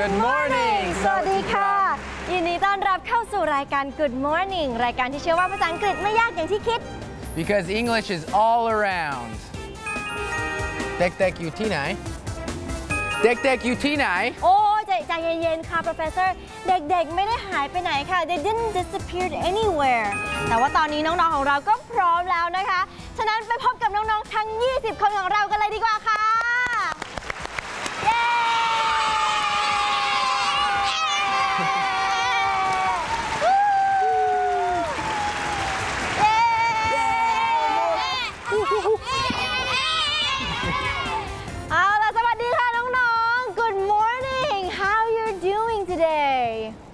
Good morning สวัสดีค่ะยินดีต้อนรับเข้าสู่รายการ Good Morning รายการที่เชื่อว่าภาษาอังกฤษไม่ยากอย่างที่คิด Because English is all around เด็กๆอยู่ที่ไหนเด็กๆอยู่ที่ไหนโอ้ใจเย็นๆค่ะ Professor เด็กๆไม่ได้หายไปไหนค่ะ They didn't disappear anywhere แต่ว่าตอนนี้น้องๆของเราก็พร้อมแล้วนะคะ ฉะนั้นไปพบกับน้องๆทั้ง 20 คนของเรากันเลยดีกว่าค่ะเย้เอาล่ะสวัสดีค่ะน้องๆ Good morning How you doing today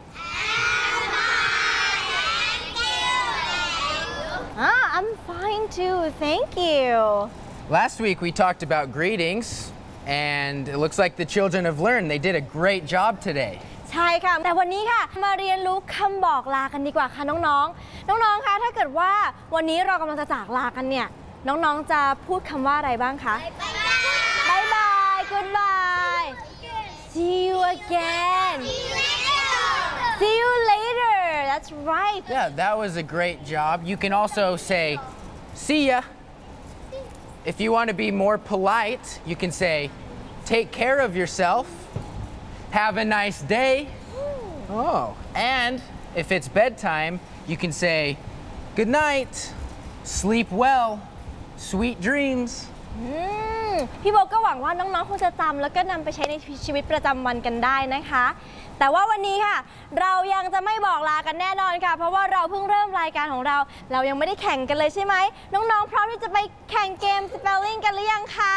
I'm fine too Thank you Last week we talked about greetings and it looks like the children have learned they did a great job today ใช่ค่ะแต่วันนี้ค่ะมาเรียนรู้คำบอกลากันดีกว่าค่ะน้องๆน้องๆคะถ้าเกิดว่าวันนี้เรากำลังจะจากลากันเนี่ยน้องๆจะพูดคำว่าอะไรบ้างคะบายบาย Goodbye See you again See you later That's right Yeah that was a great job You can also say see ya If you want to be more polite you can say take care of yourself Have a nice day Oh and if it's bedtime you can say good night Sleep well Sweet dreams พี่โบก็หวังว่าน้องๆคงจะจำแล้วก็นำไปใช้ในชีวิตประจำวันกันได้นะคะแต่ว่าวันนี้ค่ะเรายังจะไม่บอกลากันแน่นอนค่ะเพราะว่าเราเพิ่งเริ่มรายการของเรายังไม่ได้แข่งกันเลยใช่ไหมน้องๆพร้อมที่จะไปแข่งเกม spelling กันหรือยังคะ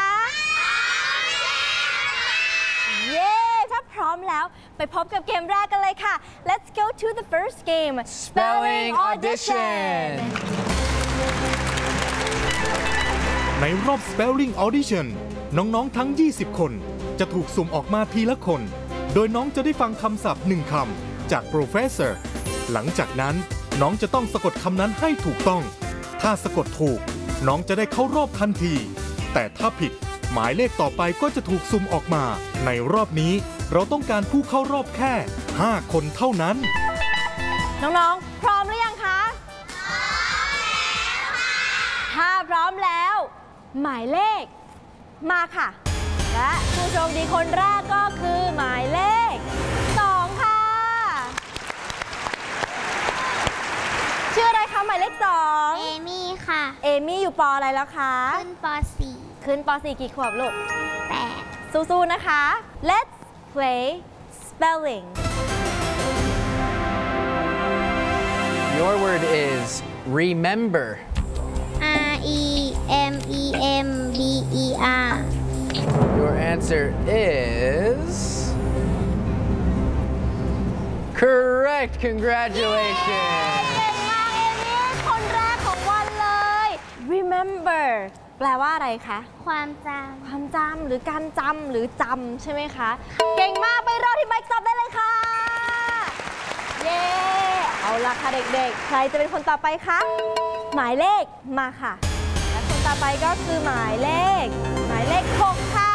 เย้ถ้าพร้อมแล้วไปพบกับเกมแรกกันเลยค่ะ Let's go to the first game Spelling Audition ในรอบ Spelling Audition น้องๆทั้ง 20 คนจะถูกสุ่มออกมาทีละคน โดยน้องจะได้ฟังคำศัพท์1 คำจาก Professor หลังจากนั้นน้องจะต้องสะกดคำนั้นให้ถูกต้อง ถ้าสะกดถูกน้องจะได้เข้ารอบทันที แต่ถ้าผิดหมายเลขต่อไปก็จะถูกสุ่มออกมา ในรอบนี้เราต้องการผู้เข้ารอบแค่ 5 คนเท่านั้นน้องๆพร้อมหรือยังคะถ้าพร้อมแล้วหมายเลขมาค่ะและผู้โชคดีคนแรกก็คือหมายเลข2ค่ะชื่ออะไรคะหมายเลข2 เอมี่ค่ะเอมี่อยู่ป.อะไรแล้วคะขึ้นป .4 ขึ้นป .4 กี่ขวบลูก 8 สู้ๆนะคะ Let's play spelling Your word is remember REMEMBER Your answer is correct. Congratulations. เก่งมากเอมี่คนแรกของวันเลย Remember แปลว่าอะไรคะความจำหรือการจำหรือจำใช่ไหมคะเก่งมากไปรอที่ Bike Stop ได้เลยค่ะเย้เอาล่ะค่ะเด็กๆใครจะเป็นคนต่อไปคะหมายเลขมาค่ะและคนต่อไปก็คือหมายเลข6ค่ะ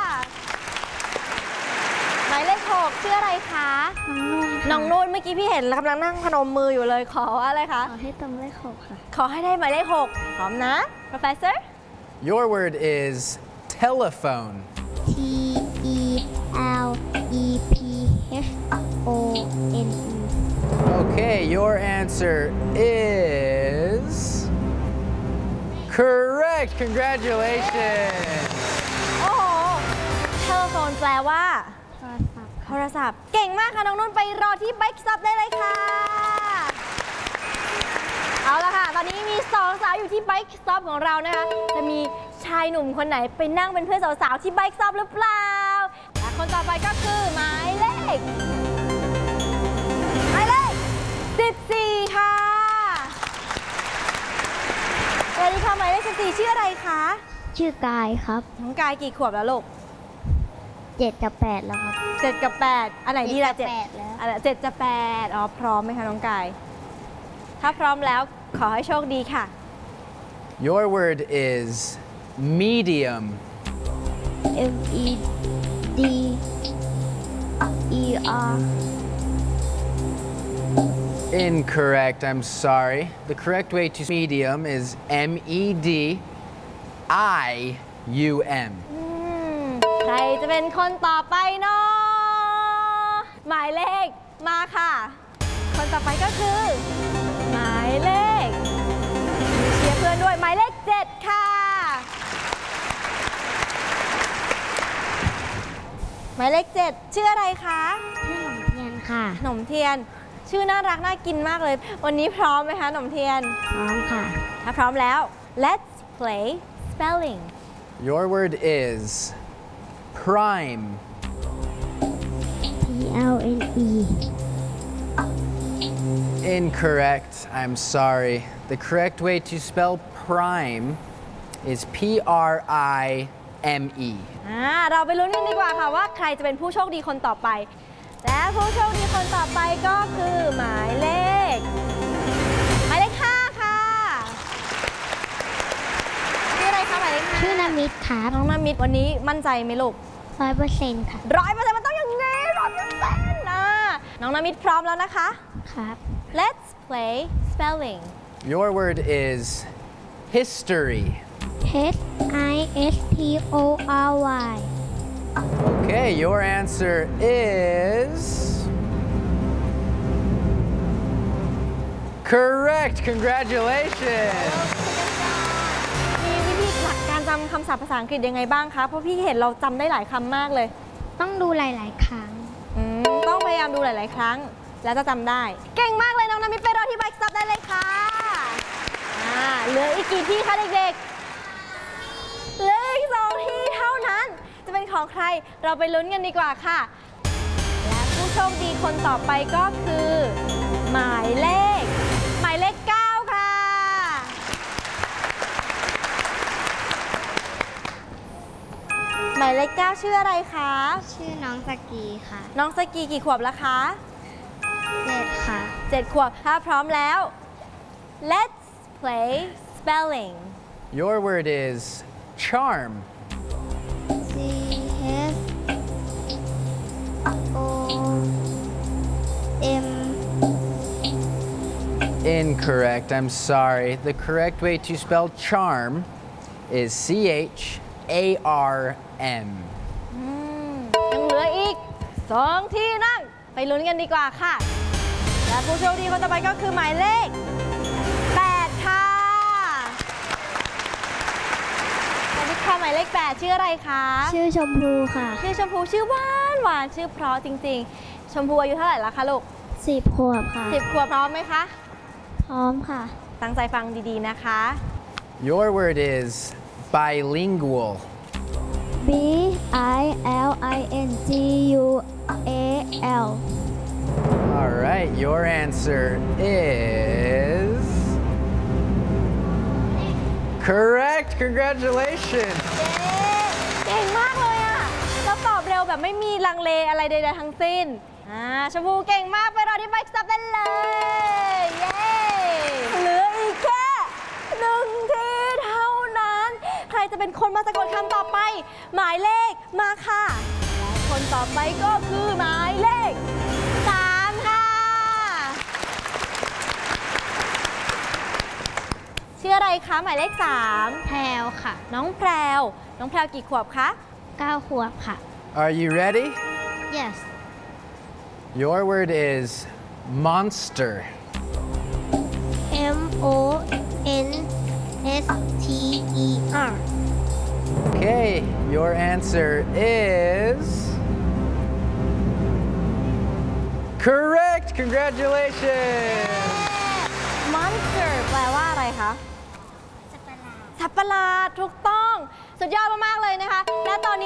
หมายเลข6ชื่ออะไรคะน้องนุ่นเมื่อกี้พี่เห็นกำลังนั่งพนมมืออยู่เลยขอว่าอะไรคะขอให้ตรงเลข6ค่ะขอให้ได้หมายเลข6พร้อมนะ Professor Your word is telephone TELEPHONE Okay, your answer is correct. Congratulations. โอ้โห telephone แปลว่าโทรศัพท์เก่งมากค่ะน้องนุ่นไปรอที่ Bike Stop ได้เลยค่ะเอาละค่ะตอนนี้มี2 สาวอยู่ที่ Bike Stop ของเรานะคะจะมีชายหนุ่มคนไหนไปนั่งเป็นเพื่อนสาวๆที่ Bike Stop หรือเปล่าและคนต่อไปก็คือหมายเลข14ค่ะสวัสดีค่ะหมายเลข14ชื่ออะไรคะชื่อกายครับน้องกายกี่ขวบแล้วลูก 7 กับ 8แล้วครับ 7 กับ 8อันไหนดีล่ะ7 แล้ว 7 จะ 8อ๋อพร้อมไหมคะน้องกายถ้าพร้อมแล้วขอให้โชคดีค่ะ Your word is medium MEDIUM Incorrect. I'm sorry. The correct way to medium is MEDIUM. ใครจะเป็นคนต่อไปเนาะหมายเลขมาค่ะ คนต่อไปก็คือ หมายเลขเชียร์เพื่อนด้วยหมายเลข 7 ค่ะ หมายเลข 7 ชื่ออะไรคะชื่อหนมเทียนค่ะขนมเทียน ชื่อน่ารักน่ากินมากเลย วันนี้พร้อมไหมคะขนมเทียนพร้อมค่ะถ้าพร้อมแล้ว let's play spelling Your word is prime. PLNE Incorrect. I'm sorry. The correct way to spell prime is PRIME. เราไปลุ้นกันดีกว่าค่ะว่าใครจะเป็นผู้โชคดีคนต่อไป และผู้โชคดีคนต่อไปก็คือหมายเลข 5 ค่ะชื่ออะไรคะหมายเลข 5 ชื่อนามิดครับน้องนามิดวันนี้มั่นใจไหมลูก 100%ค่ะ 100%มันต้องอย่างงี้100%น้องนามิดพร้อมแล้วนะคะครับ Let's play spelling Your word is history. HISTORY Okay, your answer is correct. Congratulations. มีวิธีหลักการจำคำศัพท์ภาษาอังกฤษยังไงบ้างคะ เพราะพี่เห็นเราจำได้หลายคำมากเลยต้องดูหลาย ๆ ครั้งต้องพยายามดูหลาย ๆ ครั้ง แล้วจะจำได้ เก่งมากเลยน้องนามิดไปรอที่ Bike Stop ได้เลยค่ะเหลืออีกกี่ที่คะเด็กๆ เหลืออีก2 ที่เท่านั้น จะเป็นของใคร เราไปลุ้นกันดีกว่าค่ะ และผู้โชคดีคนต่อไปก็คือ หมายเลข 9 ค่ะ หมายเลข 9 ชื่ออะไรคะชื่อน้องสกีค่ะน้องสกีกี่ขวบแล้วคะ 7 ค่ะ 7 ขวบ ถ้าพร้อมแล้ว let's play spelling Your word is charm. CHOM Incorrect. I'm sorry. The correct way to spell charm is CHARM. ยังเหลืออีก 2 ที่นั่ง ไปลุ้นกันดีกว่าค่ะ และผู้โชคดีคนต่อไปก็คือหมายเลข 8 ค่ะสวัสดีค่ะหมายเลข 8 ชื่ออะไรคะชื่อชมพูค่ะชื่อชมพูชื่อหวานชื่อเพราะจริงๆ ชมพูอายุเท่าไหร่แล้วคะลูก 10 ขวบค่ะ 10 ขวบพร้อมไหมคะพร้อมค่ะตั้งใจฟังดีๆนะคะ Your word is bilingual. BILINGUAL All right. Your answer is correct. Congratulations. เก่งมากเลยอะแล้วตอบเร็วแบบไม่มีลังเลอะไรใดๆทั้งสิ้นชมพูเก่งมากไปรอที่ Bike Stop ได้เลย เย้ เหลืออีกแค่1 ที่เท่านั้น ใครจะเป็นคนมาสะกดคำต่อไป หมายเลขมาค่ะ และคนต่อไปก็คือหมายเลข 3 ค่ะ ชื่ออะไรคะหมายเลข 3 แพรวค่ะน้องแพรวกี่ขวบคะ 9 ขวบค่ะ Are you ready? Yes Your word is monster. MONSTER Okay. Your answer is correct. Congratulations. Monster แปลว่าอะไรคะ สัตว์ประหลาดถูกต้อง สุดยอดมาก ๆ เลยนะคะ และตอนนี้